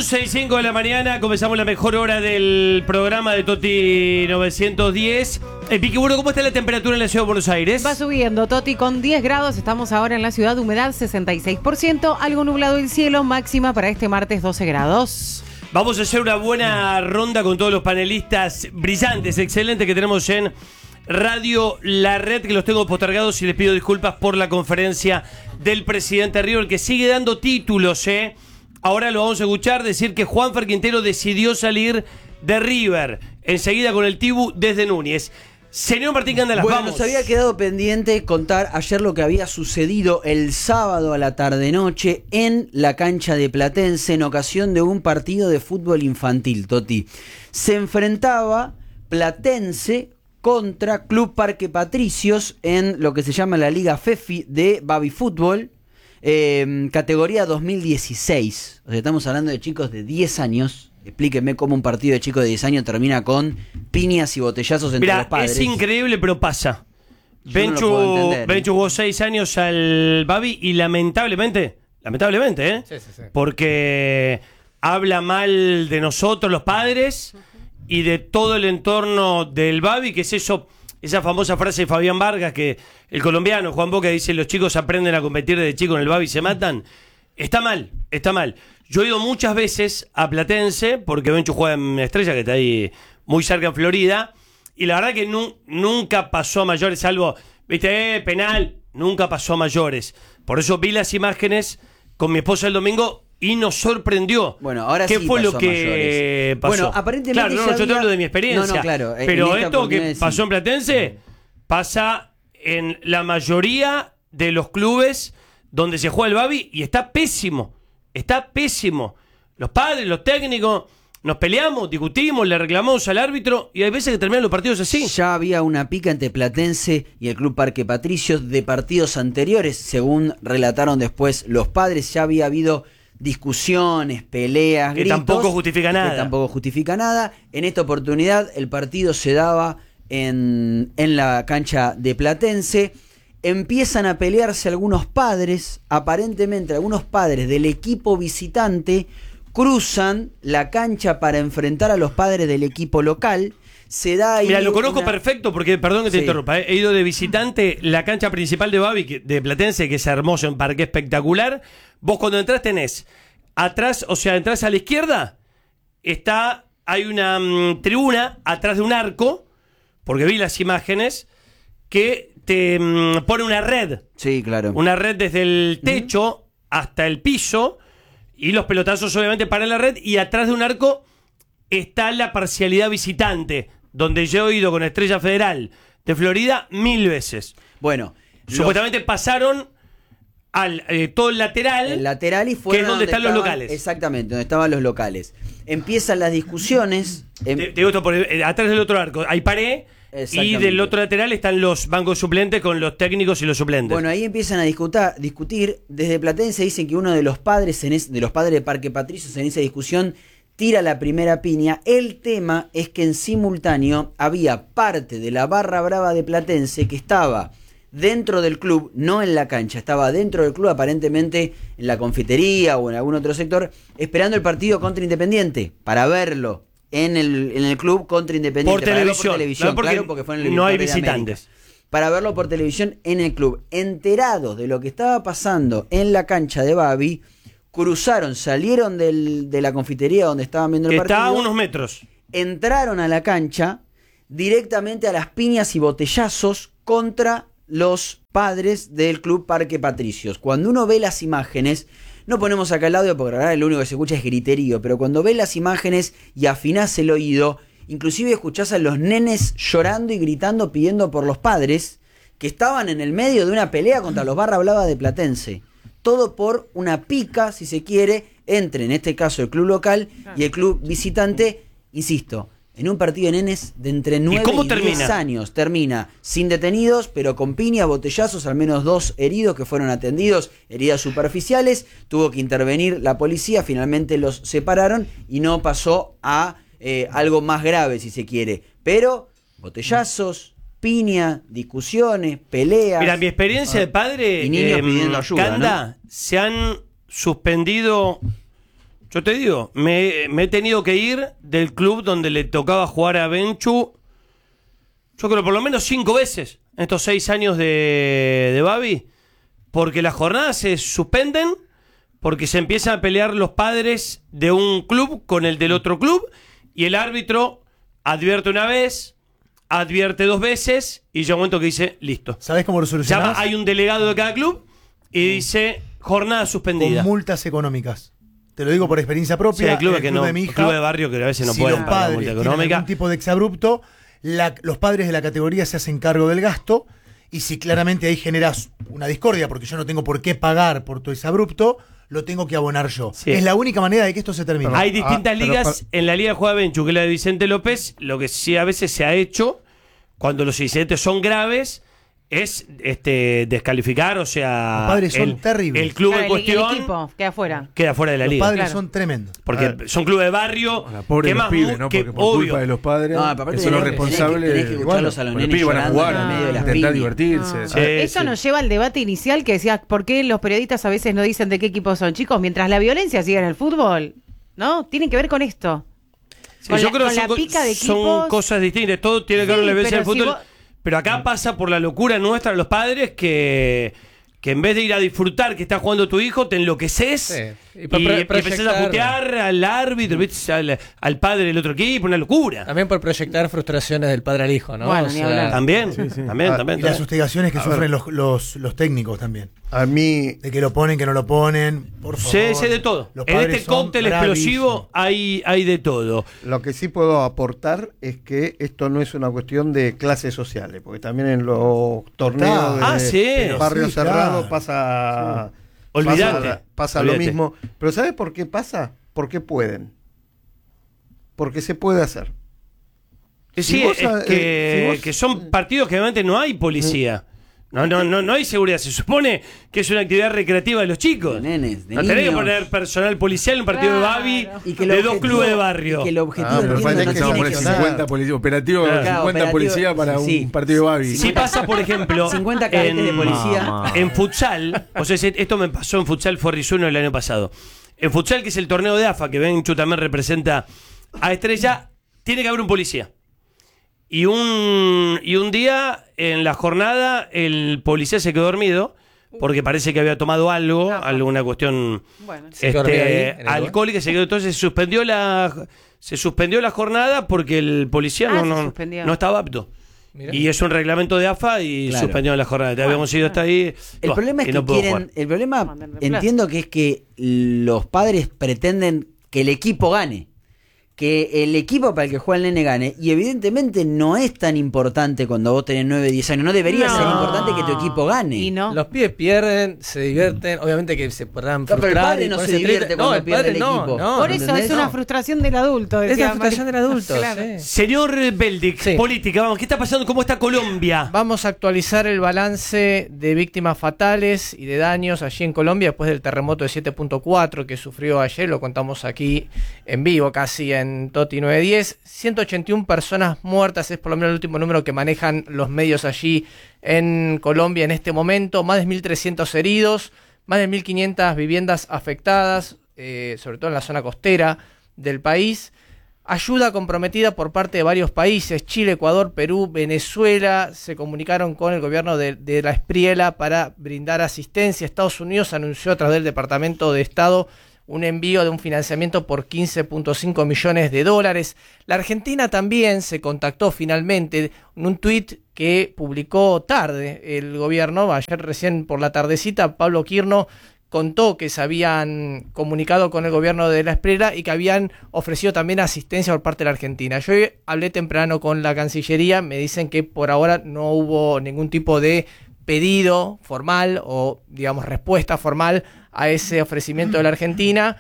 11:05 de la mañana, comenzamos la mejor hora del programa de Toti 910. Piqui Bueno, ¿cómo está la temperatura en la ciudad de Buenos Aires? Va subiendo, Toti, con 10 grados. Estamos ahora en la ciudad, humedad 66%, algo nublado el cielo, máxima para este martes 12 grados. Vamos a hacer una buena ronda con todos los panelistas brillantes, excelentes que tenemos en Radio La Red, que los tengo postergados y les pido disculpas por la conferencia del presidente River, que sigue dando títulos, Ahora lo vamos a escuchar decir que Juanfer Quintero decidió salir de River. Enseguida con el Tibu desde Núñez. Señor Martín Candelas, bueno, vamos. nos había quedado pendiente contar ayer lo que había sucedido el sábado a la tarde-noche en la cancha de Platense en ocasión de un partido de fútbol infantil, Toti. Se enfrentaba Platense contra Club Parque Patricios en lo que se llama la Liga FEFI de Baby Fútbol, categoría 2016. O sea, estamos hablando de chicos de 10 años. Explíqueme cómo un partido de chicos de 10 años termina con piñas y botellazos entre los padres. Es increíble, pero pasa. Benchu jugó 6 años al Babi y lamentablemente, sí. Porque habla mal de nosotros los padres y de todo el entorno del Babi, que es eso, esa famosa frase de Fabián Vargas, que el colombiano Juan Boca dice: los chicos aprenden a competir desde chicos en el Babi y se matan. Está mal. Yo he ido muchas veces a Platense, porque Benchu juega en Estrella, que está ahí muy cerca en Florida, y la verdad que nunca pasó a mayores, salvo, penal, nunca pasó a mayores. Por eso vi las imágenes con mi esposa el domingo y nos sorprendió. Bueno, ahora ¿Qué sí fue pasó lo que pasó? Bueno, aparentemente claro, yo te hablo de mi experiencia. No, claro. Pero esto que pasó en Platense pasa en la mayoría de los clubes donde se juega el Babi y está pésimo. Los padres, los técnicos, nos peleamos, discutimos, le reclamamos al árbitro y hay veces que terminan los partidos así. Ya había una pica entre Platense y el Club Parque Patricios de partidos anteriores, según relataron después los padres. Ya había habido discusiones, peleas, gritos. Que tampoco justifica nada. En esta oportunidad el partido se daba en la cancha de Platense. Empiezan a pelearse algunos padres, aparentemente algunos padres del equipo visitante cruzan la cancha para enfrentar a los padres del equipo local. Se da ahí. Mira, lo conozco perfecto porque, perdón que te interrumpa, he ido de visitante, la cancha principal de Babi, de Platense, que es hermoso, en parque espectacular. Vos cuando entras tenés atrás, o sea, entras a la izquierda, hay una tribuna atrás de un arco, porque vi las imágenes, que te pone una red. Sí, claro. Una red desde el techo hasta el piso, y los pelotazos obviamente paran la red, y atrás de un arco está la parcialidad visitante, donde yo he ido con Estrella Federal de Florida 1000 veces. Bueno, supuestamente pasaron al todo el lateral. El lateral y fueron que es donde están los locales. Exactamente, donde estaban los locales. Empiezan las discusiones. Te digo esto, atrás del otro arco hay pared. Y del otro lateral están los bancos suplentes con los técnicos y los suplentes. Bueno, ahí empiezan a discutir. Desde Platense dicen que uno de los padres de Parque Patricios en esa discusión tira la primera piña. El tema es que en simultáneo había parte de la barra brava de Platense que estaba dentro del club, no en la cancha, estaba dentro del club, aparentemente en la confitería o en algún otro sector, esperando el partido contra Independiente para verlo en el club contra Independiente. Por televisión, porque fue en el no hay visitantes. Para verlo por televisión en el club. Enterados de lo que estaba pasando en la cancha de Babi, salieron de la confitería donde estaban viendo el partido. Está a unos metros. Entraron a la cancha directamente a las piñas y botellazos contra los padres del Club Parque Patricios. Cuando uno ve las imágenes, no ponemos acá el audio porque ahora lo único que se escucha es griterío, pero cuando ves las imágenes y afinás el oído, inclusive escuchás a los nenes llorando y gritando pidiendo por los padres que estaban en el medio de una pelea contra los barra brava de Platense. Todo por una pica, si se quiere, entre, en este caso, el club local y el club visitante, insisto, en un partido de nenes de entre 9 y 10 años. Termina sin detenidos, pero con piña, botellazos, al menos 2 heridos que fueron atendidos, heridas superficiales. Tuvo que intervenir la policía, finalmente los separaron y no pasó a algo más grave, si se quiere. Pero botellazos, piña, discusiones, peleas. Mira, mi experiencia de padre, y niños pidiendo ayuda, Canda, ¿no? Se han suspendido Yo te digo, me he tenido que ir del club donde le tocaba jugar a Benchu, yo creo por lo menos 5 veces en estos 6 años de Babi, porque las jornadas se suspenden, porque se empiezan a pelear los padres de un club con el del otro club, y el árbitro advierte una vez, advierte 2 veces, y llega un momento que dice, listo. ¿Sabés cómo lo solucionás? Hay un delegado de cada club y dice, jornada suspendida. Con multas económicas. Te lo digo por experiencia propia. Sí, hay clubes que no, de mi hija, clubes de barrio que a veces no si pueden los pagar padres multa tienen económica. algún tipo de exabrupto, los padres de la categoría se hacen cargo del gasto, y si claramente ahí generas una discordia, porque yo no tengo por qué pagar por tu exabrupto, lo tengo que abonar yo. Sí. Es la única manera de que esto se termine. Hay distintas ligas. En la liga juega Benchu, que es la de Vicente López. Lo que sí a veces se ha hecho, cuando los incidentes son graves, es descalificar, o sea, los padres son terribles. El club en cuestión el equipo queda fuera de la liga. Los padres son tremendos. Porque son clubes de barrio. Pobre los pibes, ¿no? Porque por culpa de los padres, son los responsables. Tenés que escucharlos a los nenes pibes van a jugar, en medio de las intentar piñas. divertirse. Eso nos lleva al debate inicial que decía, ¿por qué los periodistas a veces no dicen de qué equipo son? Chicos, mientras la violencia siga en el fútbol, ¿no? Tienen que ver con esto. Sí, yo creo que son cosas distintas. Todo tiene que ver con la violencia del fútbol. Pero acá pasa por la locura nuestra de los padres que en vez de ir a disfrutar que está jugando tu hijo, te enloqueces y empezás a putear al árbitro, al padre del otro equipo, una locura. También por proyectar frustraciones del padre al hijo, ¿no? Bueno, o sea, también. Y las hostigaciones que sufren los técnicos también. A mí... De que lo ponen, que no lo ponen, por favor. Sí, de todo. En este cóctel explosivo hay de todo. Lo que sí puedo aportar es que esto no es una cuestión de clases sociales, porque también en los torneos de barrio cerrado pasa... Olvídate. Pasa lo mismo. Pero ¿sabes por qué pasa? Porque pueden. Porque se puede hacer. Sí, que son partidos que obviamente no hay policía. No hay seguridad. Se supone que es una actividad recreativa de los chicos. De nenes, de no niños. tenés que poner personal policial en un partido de Babi de 2 clubes de barrio. Y que el objetivo pero entiendo que vamos a poner 50 policías, operativo, 50 policías para un partido de Babi. Si pasa, por ejemplo, 50 cadetes de policía. En futsal, o sea, esto me pasó en futsal Forrisuno el año pasado. En futsal, que es el torneo de AFA, que Benchu también representa a Estrella, tiene que haber un policía. Y un día en la jornada el policía se quedó dormido porque parece que había tomado algo, alguna cuestión alcohólica, se quedó, entonces se suspendió la jornada porque el policía no estaba apto. Mirá. Y es un reglamento de AFA y suspendió la jornada. Te habíamos ido hasta ahí. El problema es que quieren, el problema entiendo que es que los padres pretenden que el equipo gane. Que el equipo para el que juega el nene gane, y evidentemente no es tan importante cuando vos tenés 9, 10 años, no debería ser importante que tu equipo gane. Y no. Los pibes pierden, se divierten, obviamente que se podrán frustrar. Pero el padre no se divierte cuando pierde el equipo. Por eso es una frustración del adulto. Es la frustración del adulto. Claro. Sí. Señor Beldic, política, vamos, ¿qué está pasando? ¿Cómo está Colombia? Vamos a actualizar el balance de víctimas fatales y de daños allí en Colombia después del terremoto de 7.4 que sufrió ayer, lo contamos aquí en vivo, casi en Toti 910. 181 personas muertas es por lo menos el último número que manejan los medios allí en Colombia en este momento, más de 1.300 heridos, más de 1.500 viviendas afectadas, sobre todo en la zona costera del país. Ayuda comprometida por parte de varios países, Chile, Ecuador, Perú, Venezuela, se comunicaron con el gobierno de la Espriela para brindar asistencia. Estados Unidos anunció a través del Departamento de Estado un envío de un financiamiento por $15.5 millones. La Argentina también se contactó finalmente en un tuit que publicó tarde el gobierno, ayer recién por la tardecita. Pablo Quirno contó que se habían comunicado con el gobierno de la Espriela y que habían ofrecido también asistencia por parte de la Argentina. Yo hablé temprano con la Cancillería, me dicen que por ahora no hubo ningún tipo de pedido formal o, digamos, respuesta formal a ese ofrecimiento de la Argentina,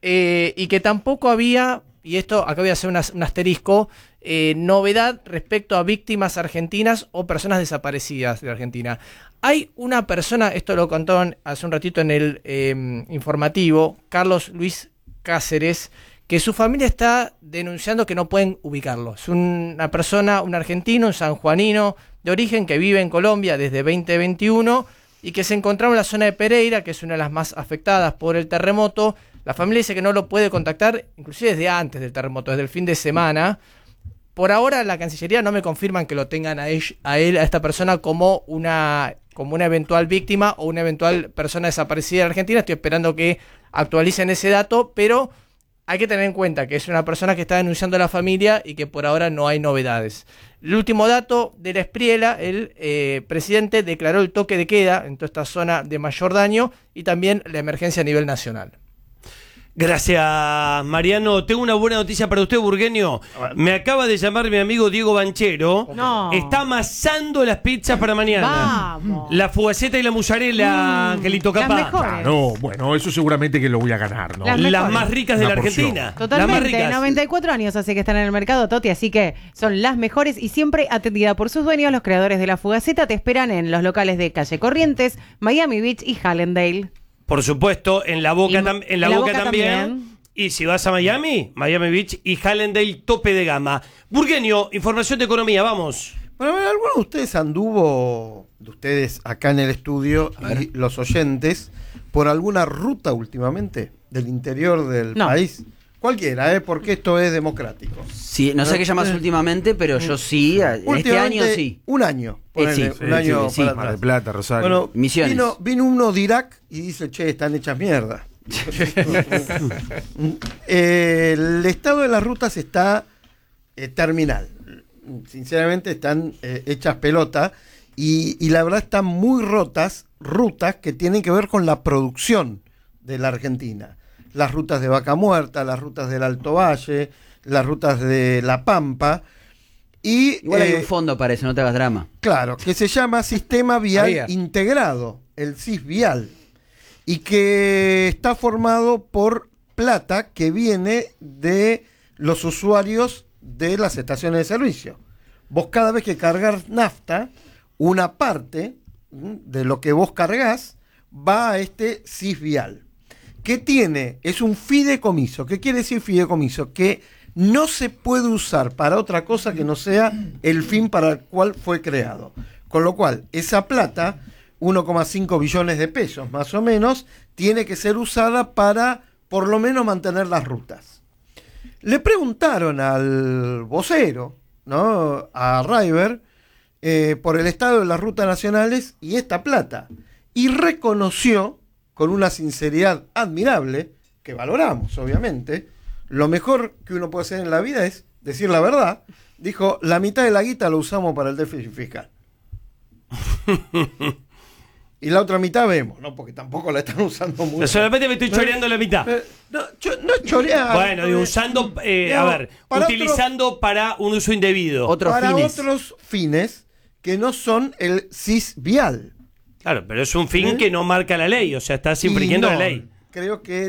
y que tampoco había, y esto acá voy a hacer un asterisco, novedad respecto a víctimas argentinas o personas desaparecidas de la Argentina. Hay una persona, esto lo contaron hace un ratito en el informativo, Carlos Luis Cáceres, que su familia está denunciando que no pueden ubicarlo. Es una persona, un argentino, un sanjuanino de origen que vive en Colombia desde 2021 y que se encontraba en la zona de Pereira, que es una de las más afectadas por el terremoto. La familia dice que no lo puede contactar, inclusive desde antes del terremoto, desde el fin de semana. Por ahora la Cancillería no me confirman que lo tengan a esta persona como una eventual víctima o una eventual persona desaparecida en Argentina. Estoy esperando que actualicen ese dato, pero hay que tener en cuenta que es una persona que está denunciando a la familia y que por ahora no hay novedades. El último dato de la Espriella, el presidente declaró el toque de queda en toda esta zona de mayor daño y también la emergencia a nivel nacional. Gracias, Mariano. Tengo una buena noticia para usted, burgueño. Me acaba de llamar mi amigo Diego Banchero. No. Está amasando las pizzas para mañana. Vamos. La fugaceta y la mozzarella, Angelito Capá. Las mejores. Ah, no, bueno, eso seguramente que lo voy a ganar, ¿no? Las más ricas de la Argentina. Totalmente, las más ricas. 94 años hace que están en el mercado, Toti, así que son las mejores y siempre atendida por sus dueños. Los creadores de la fugaceta te esperan en los locales de Calle Corrientes, Miami Beach y Hallandale. Por supuesto, en la Boca, en la Boca también. Y si vas a Miami Beach y Hallandale, tope de gama. Burgueño, información de economía, vamos. Bueno, ¿alguno de ustedes anduvo, de ustedes acá en el estudio y los oyentes, por alguna ruta últimamente del interior del país? Cualquiera, porque esto es democrático. Sí, no sé qué llamas últimamente, pero yo sí, este año sí. Un año. Un año sí. Mar del Plata, Rosario. Bueno, Misiones. Vino uno de Irak y dice, che, están hechas mierda. El estado de las rutas está terminal. Sinceramente están hechas pelota y la verdad están muy rotas rutas que tienen que ver con la producción de la Argentina. Las rutas de Vaca Muerta, las rutas del Alto Valle, las rutas de La Pampa. Igual hay un fondo para eso, no te hagas drama. Claro, que se llama Sistema Vial Integrado, el SISVial, y que está formado por plata que viene de los usuarios de las estaciones de servicio. Vos cada vez que cargas nafta, una parte de lo que vos cargas va a este SISVial. ¿Qué tiene? Es un fideicomiso. ¿Qué quiere decir fideicomiso? Que no se puede usar para otra cosa que no sea el fin para el cual fue creado. Con lo cual, esa plata, 1,5 billones de pesos más o menos, tiene que ser usada para por lo menos mantener las rutas. Le preguntaron al vocero, ¿no?, a Raiber, por el estado de las rutas nacionales y esta plata. Y reconoció, con una sinceridad admirable, que valoramos, obviamente, lo mejor que uno puede hacer en la vida es decir la verdad. Dijo, la mitad de la guita lo usamos para el déficit fiscal. Y la otra mitad vemos, ¿no? Porque tampoco la están usando mucho. Solamente me estoy choreando la mitad. No es chorear. Bueno, y usando, utilizando para un uso indebido. Otros fines que no son el SISVial. Claro, pero es un fin que no marca la ley, o sea, estás infringiendo la ley. Creo que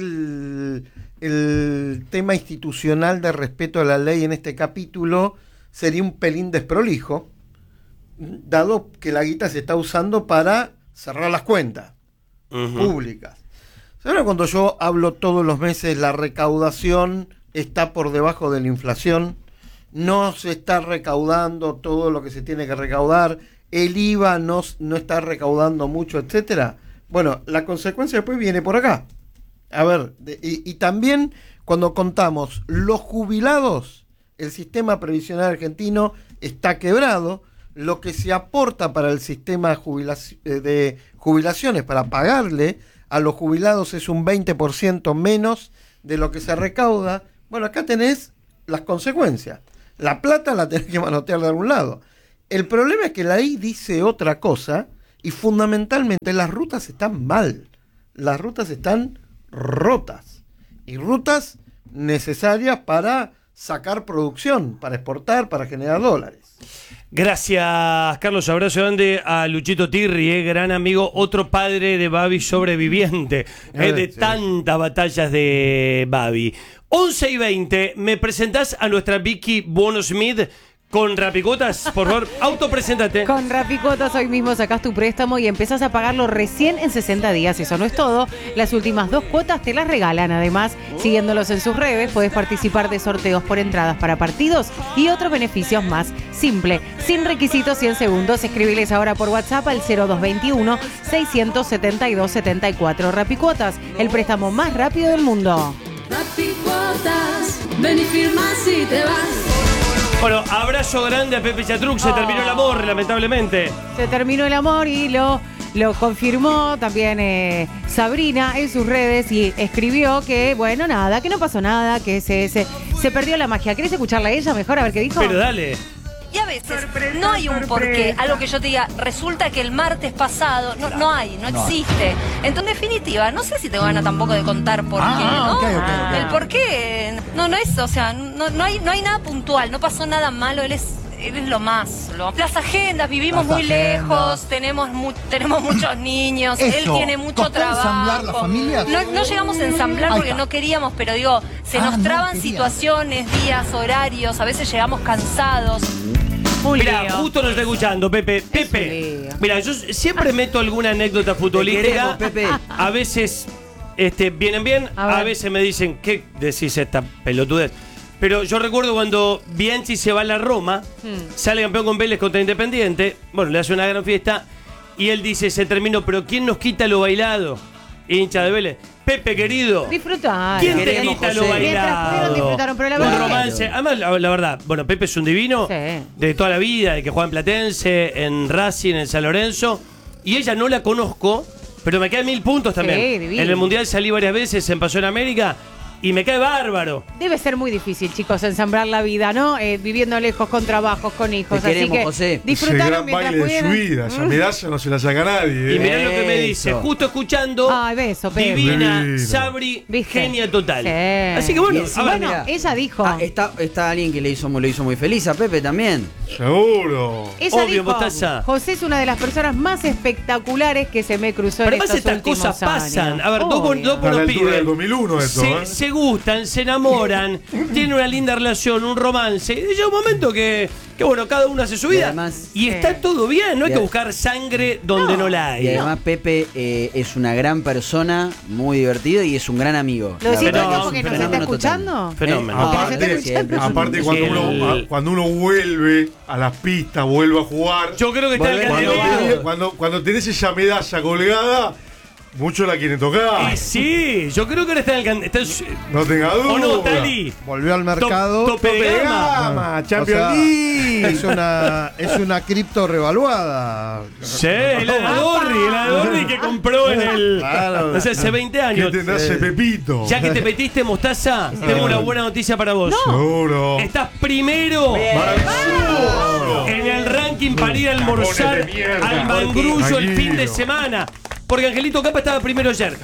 el tema institucional de respeto a la ley en este capítulo sería un pelín desprolijo, dado que la guita se está usando para cerrar las cuentas públicas. ¿Saben cuando yo hablo todos los meses la recaudación está por debajo de la inflación? No se está recaudando todo lo que se tiene que recaudar, el IVA no está recaudando mucho, etcétera. Bueno, la consecuencia después viene por acá. A ver, y también cuando contamos los jubilados, el sistema previsional argentino está quebrado. Lo que se aporta para el sistema de jubilaciones, para pagarle a los jubilados, es un 20% menos de lo que se recauda. Bueno, acá tenés las consecuencias. La plata la tenés que manotear de algún lado. El problema es que la ley dice otra cosa y fundamentalmente las rutas están mal. Las rutas están rotas. Y rutas necesarias para sacar producción, para exportar, para generar dólares. Gracias, Carlos. Abrazo grande a Luchito Tirri, gran amigo, otro padre de Babi sobreviviente, de tantas batallas de Babi. 11:20, ¿me presentás a nuestra Vicky Bono Smith con Rapicuotas, por favor, autopreséntate. Con Rapicuotas hoy mismo sacás tu préstamo y empezás a pagarlo recién en 60 días. Eso no es todo. Las últimas 2 cuotas te las regalan. Además, siguiéndolos en sus redes, puedes participar de sorteos por entradas para partidos y otros beneficios más. Simple, sin requisitos y en segundos. Escribiles ahora por WhatsApp al 0221-672-74. Rapicuotas, el préstamo más rápido del mundo. Rapicuotas, ven y firmas y te vas. Bueno, abrazo grande a Pepe Chatruc. Se terminó el amor, lamentablemente. Se terminó el amor y lo confirmó también Sabrina en sus redes y escribió que, bueno, nada, que no pasó nada, que se perdió la magia. ¿Querés escucharla a ella mejor a ver qué dijo? Pero dale. Y a veces no hay un porqué, algo que yo te diga, resulta que el martes pasado, no hay, no existe. Entonces, en definitiva, no sé si tengo ganas tampoco de contar por qué, ¿no? Okay. El por qué, no es, o sea, no hay nada puntual, no pasó nada malo, él es lo más. Las agendas, vivimos muy lejos, tenemos muchos niños, él tiene mucho trabajo. ¿Ensamblar la familia? No llegamos a ensamblar porque no queríamos, pero digo, se nos traban situaciones, días, horarios, a veces llegamos cansados. Mira, justo nos está escuchando, Pepe. Mira, yo siempre meto alguna anécdota futbolística. Pepe. A veces vienen bien, a veces me dicen, ¿qué decís esta pelotudez? Pero yo recuerdo cuando Bianchi se va a la Roma, sale campeón con Vélez contra Independiente, bueno, le hace una gran fiesta, y él dice, se terminó, pero ¿quién nos quita lo bailado? Hincha de Vélez. Pepe, querido. Disfrutar. ¿Quién te quita lo bailado? Disfrutaron, pero la Un verdad romance. Además, la verdad, bueno, Pepe es un divino de toda la vida, de que juega en Platense, en Racing, en San Lorenzo. Y ella no la conozco, pero me cae 1000 puntos también. En el Mundial salí varias veces, se pasó en América. Y me cae bárbaro. Debe ser muy difícil, chicos, ensamblar la vida, ¿no? Viviendo lejos, con trabajos, con hijos. Te queremos, así que José. disfrutaron Ese gran mientras baile de su pudieron. vida. Esa medalla no se la saca nadie. Y mirá lo que me dice, Eso. justo escuchando. Ay, beso, Pepe. Divina, Divino. Sabri, ¿Viste? genia total. Sí. Así que bueno, Y encima, a ver, Bueno, mirá. ella dijo. Está alguien que lo hizo muy feliz a Pepe también. Seguro. Ella Obvio, dijo, Mostaza. José es una de las personas más espectaculares que se me cruzó pero en además estos estas últimos cosas pasan. años. A ver, dos Obvio. A buenos la altura del pibes. 2001 eso, Se gustan, se enamoran, tienen una linda relación, un romance. Y llega un momento que bueno, cada uno hace su vida. además- Y está todo bien, no hay Y que ad- buscar sangre donde no la hay. Y además Pepe es una gran persona, muy divertido y es un gran amigo. ¿Lo decís verdad, todo porque nos está fenómeno total. escuchando? Fenómeno. Porque nos está Aparte, escuchando. siempre es un- cuando uno vuelve a las pistas, vuelve a jugar. Yo creo que está el Volver- candidato. Cuando tenés esa medalla colgada, muchos la quieren tocar. Sí, yo creo que ahora está en el candidato. No tenga duda. ¿O no, Tali? Volvió al mercado. Tope de gama. Champions O sea, League. es una cripto revaluada. Sí, la de Dorri que compró en el. Claro. No sé, hace 20 ¿Qué años. tendrá ese Pepito? Ya que te metiste, Mostaza, tengo una buena noticia para vos. Seguro. Estás primero Maravilloso. en el ranking para ir a almorzar Cagones de mierda. al Mangrullo el fin de Tranquilo. semana. Porque Angelito Capa estaba primero ayer.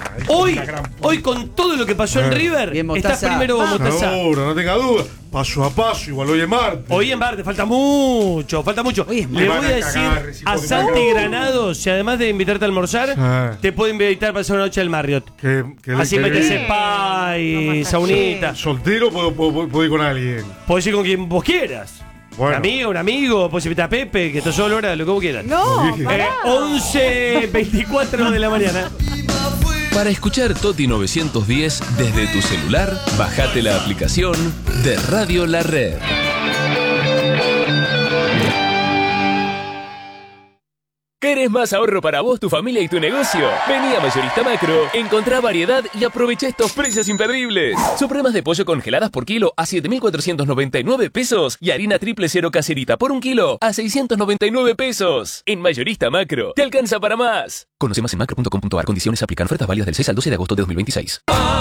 Hoy con todo lo que pasó en River, Bien, estás Mostaza. primero vos, Mostaza. Seguro, no tenga duda. Paso a paso, igual hoy es martes. Hoy en Marte, falta mucho. Hoy es Le martes. voy a Me van a decir cagar, recibo a que Santi me cago. Granados, si además de invitarte a almorzar, Sí. te puedo invitar para hacer una noche al Marriott. Que Así que- metes Bien. spa y Vamos saunita. Soltero puedo ir con alguien. Podés ir con quien vos quieras. Bueno. Un amigo, podés invitar a Pepe, que está solo ahora, lo que vos quieras. No, pará. 11:24 de la mañana. Para escuchar Toti 910 desde tu celular, bajate la aplicación de Radio La Red. ¿Querés más ahorro para vos, tu familia y tu negocio? Vení a Mayorista Macro, encontrá variedad y aprovecha estos precios imperdibles. Supremas de pollo congeladas por kilo a 7.499 pesos y harina triple cero caserita por 1 kilo a 699 pesos. En Mayorista Macro, te alcanza para más. Conoce más en macro.com.ar. Condiciones aplican. Ofertas válidas del 6 al 12 de agosto de 2026.